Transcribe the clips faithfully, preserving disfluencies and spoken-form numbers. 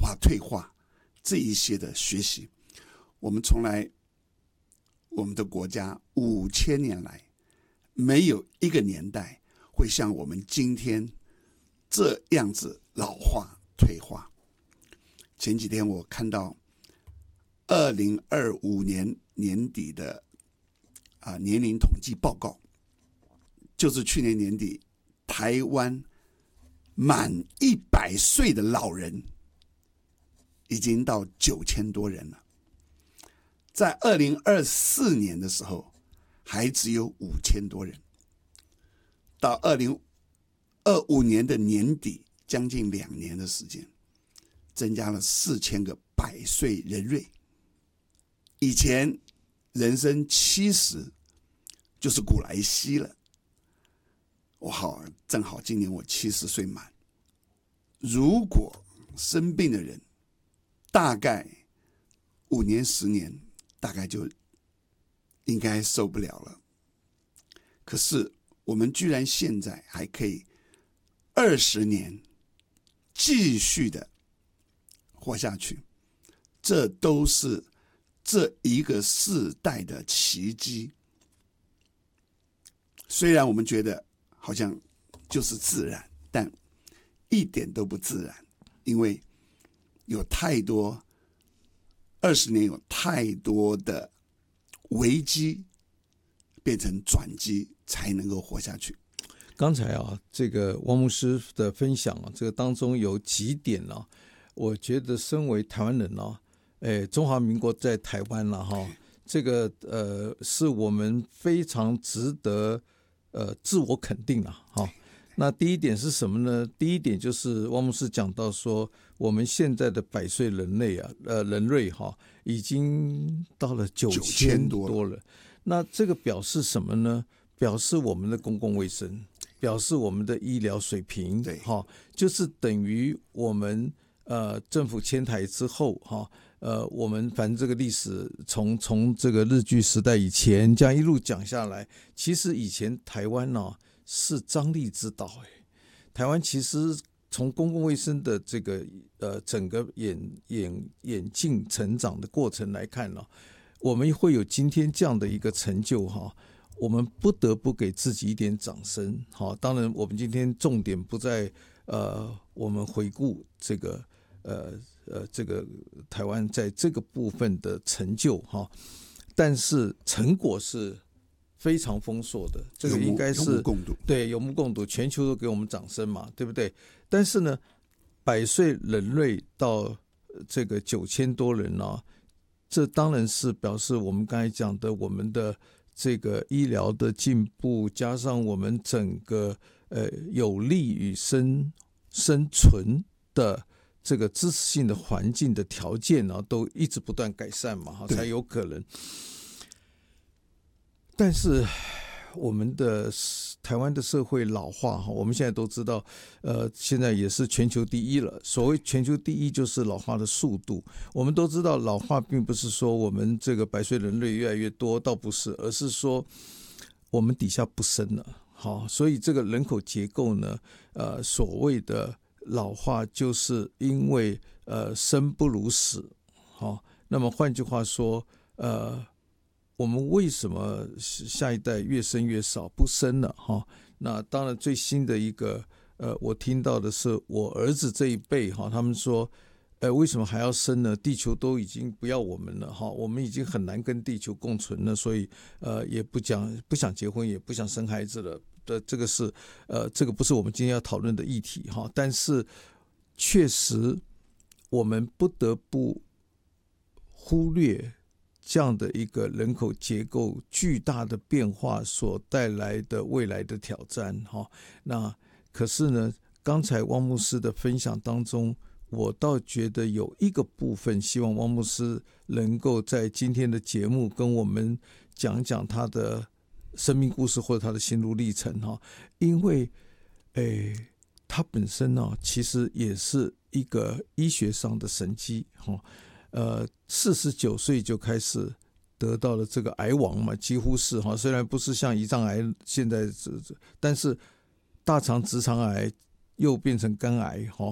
化退化这一些的学习。我们从来我们的国家五千年来没有一个年代会像我们今天这样子老化退化。前几天我看到二零二五年年底的啊年龄统计报告，就是去年年底台湾满一百岁的老人已经到九千多人了，在二零二四年的时候还只有五千多人，到二零二五年的年底，将近两年的时间，增加了四千个百岁人瑞。以前人生七十就是古来稀了，我好正好今年我七十岁满。如果生病的人大概五年十年大概就应该受不了了，可是我们居然现在还可以二十年继续的活下去，这都是这一个世代的奇迹。虽然我们觉得好像就是自然，但一点都不自然，因为有太多二十年有太多的危机变成转机，才能够活下去。 刚才啊，这个汪牧师的分享啊，这个当中有几点啊，我觉得身为台湾人啊，哎，中华民国在台湾了、啊、哈，这个呃，是我们非常值得呃自我肯定了、啊、哈。那第一点是什么呢？第一点就是汪牧师讲到说，我们现在的百岁人类啊，呃，人类哈，已经到了九千多了。那这个表示什么呢？表示我们的公共卫生，表示我们的医疗水平， 对， 哈，就是等于我们呃政府迁台之后哈，呃，我们反正这个历史从从这个日据时代以前这样一路讲下来，其实以前台湾呢、啊。是张力之岛、欸、台湾其实从公共卫生的这个呃整个演演演进成长的过程来看呢、啊，我们会有今天这样的一个成就哈，我们不得不给自己一点掌声。好，当然我们今天重点不在呃我们回顾这个呃呃这个台湾在这个部分的成就哈，但是成果是非常丰硕的，这个应该是有目共睹， 对，有目共睹，全球都给我们掌声嘛，对不对？但是呢，百岁人类到这个九千多人啊，这当然是表示我们刚才讲的，我们的这个医疗的进步，加上我们整个呃有利于生生存的这个支持性的环境的条件啊，都一直不断改善嘛，才有可能。但是我们的台湾的社会老化，我们现在都知道，呃，现在也是全球第一了。所谓全球第一，就是老化的速度。我们都知道，老化并不是说我们这个百岁人类越来越多，倒不是，而是说我们底下不生了。好，所以这个人口结构呢，呃，所谓的老化，就是因为呃生不如死。好，那么换句话说，呃。我们为什么下一代越生越少不生了哈？那当然最新的一个呃，我听到的是我儿子这一辈哈，他们说，呃，为什么还要生呢？地球都已经不要我们了哈，我们已经很难跟地球共存了，所以呃也不讲不想结婚，也不想生孩子了。的这个是呃这个不是我们今天要讨论的议题哈，但是确实我们不得不忽略这样的一个人口结构巨大的变化所带来的未来的挑战哈。那可是呢，刚才汪牧师的分享当中，我倒觉得有一个部分，希望汪牧师能够在今天的节目跟我们讲讲他的生命故事或者他的心路历程哈。因为，诶，他本身呢，其实也是一个医学上的神迹哈。呃，四十九岁就开始得到了这个癌王嘛，几乎是哈，虽然不是像胰脏癌现在，但是大肠直肠癌又变成肝癌哈，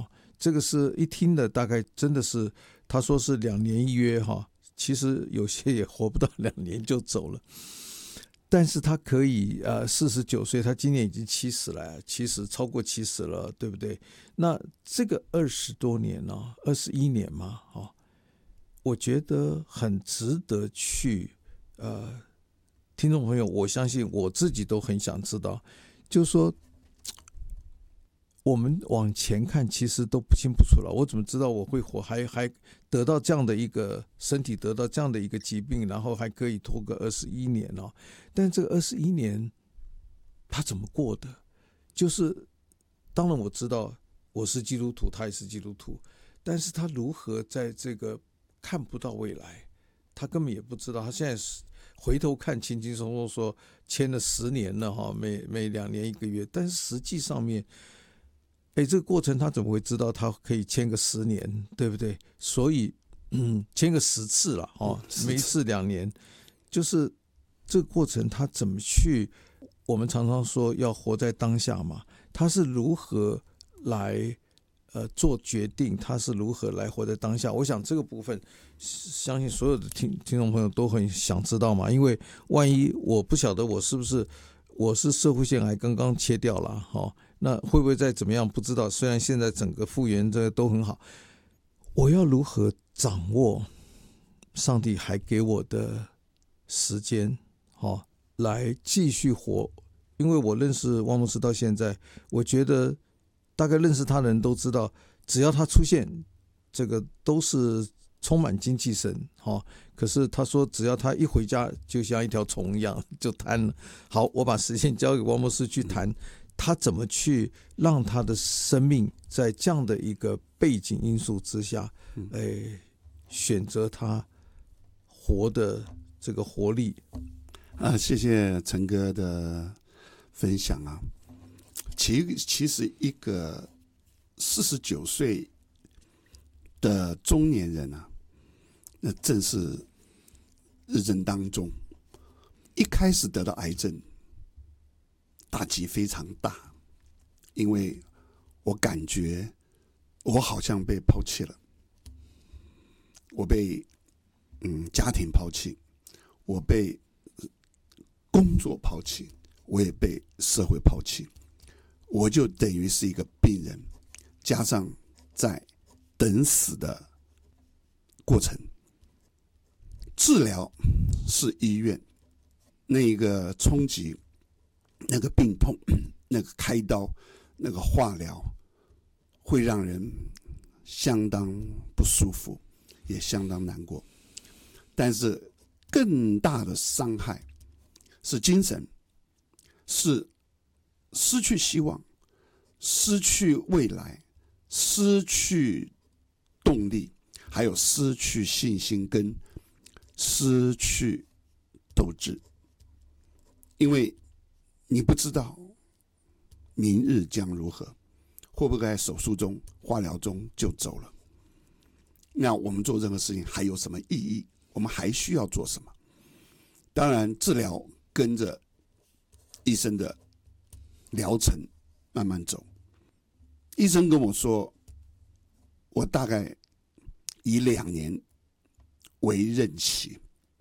这个是一听的大概真的是，他说是两年一约哈，其实有些也活不到两年就走了。但是他可以呃四十九岁，他今年已经七十了，七十超过七十了，对不对？那这个二十多年呢、哦，二十一年嘛，哦，我觉得很值得去呃，听众朋友，我相信我自己都很想知道，就是说我们往前看，其实都不清不楚了。我怎么知道我会活，还还得到这样的一个身体，得到这样的一个疾病，然后还可以拖个二十一年哦。但这个二十一年，他怎么过的？就是当然我知道我是基督徒，他也是基督徒，但是他如何在这个看不到未来，他根本也不知道。他现在回头看，轻轻松松说签了十年了哈，每每两年一个月，但是实际上面。哎，这个过程他怎么会知道他可以签个十年，对不对？所以，嗯，签个十次了哦，每一次两年，就是这个过程他怎么去？我们常常说要活在当下嘛，他是如何来呃做决定？他是如何来活在当下？我想这个部分，相信所有的听听众朋友都很想知道嘛，因为万一我不晓得我是不是我是社会腺癌刚刚切掉了，哦。那会不会再怎么样？不知道。虽然现在整个复原这个都很好，我要如何掌握上帝还给我的时间，哦，来继续活？因为我认识汪牧师到现在，我觉得大概认识他的人都知道，只要他出现，这个都是充满精气神，哦。可是他说，只要他一回家，就像一条虫一样，就瘫了。好，我把时间交给汪牧师去谈。他怎么去让他的生命在这样的一个背景因素之下，哎，选择他活的这个活力啊？谢谢陈哥的分享啊。其其实一个四十九岁的中年人啊，那正是日正当中，一开始得到癌症。打击非常大，因为我感觉我好像被抛弃了，我被嗯家庭抛弃，我被工作抛弃，我也被社会抛弃，我就等于是一个病人，加上在等死的过程。治疗是医院那个冲击。那个病痛，那个开刀，那个化疗，会让人相当不舒服，也相当难过。但是更大的伤害是精神，是失去希望，失去未来，失去动力，还有失去信心跟失去斗志，因为你不知道明日将如何，会不会在手术中、化疗中就走了？那我们做任何事情还有什么意义？我们还需要做什么？当然，治疗跟着医生的疗程慢慢走。医生跟我说，我大概以两年为任期，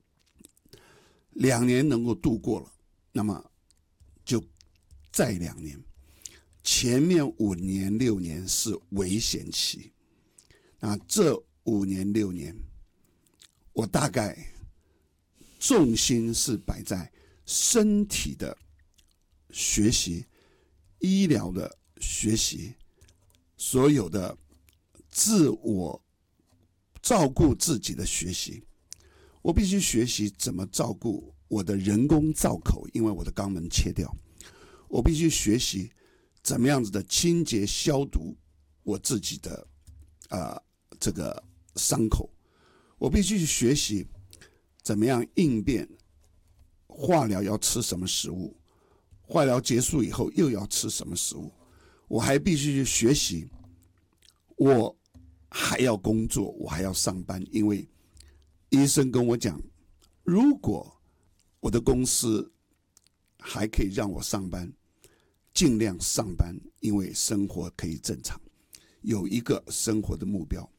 两年能够度过了，那么就再两年，前面五年六年是危险期，那这五年六年，我大概重心是摆在身体的学习、医疗的学习，所有的自我照顾自己的学习。我必须学习怎么照顾我的人工造口，因为我的肛门切掉。我必须学习怎么样子的清洁消毒我自己的呃这个伤口。我必须学习怎么样应变化疗要吃什么食物，化疗结束以后又要吃什么食物。我还必须去学习，我还要工作，我还要上班，因为医生跟我讲，如果我的公司还可以让我上班，尽量上班，因为生活可以正常。 有一个生活的目标。